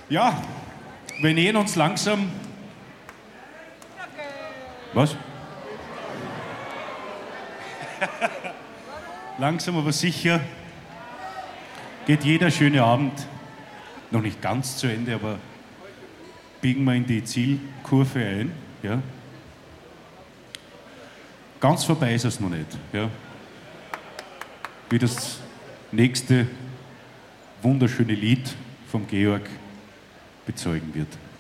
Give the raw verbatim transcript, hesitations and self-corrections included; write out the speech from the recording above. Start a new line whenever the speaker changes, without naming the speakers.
Ja, wir nähern uns langsam. Was? Langsam aber sicher geht jeder schöne Abend noch nicht ganz zu Ende, aber biegen wir in die Zielkurve ein. Ja. Ganz vorbei ist es noch nicht. Ja. Wie das nächste wunderschöne Lied vom Georg bezeugen wird.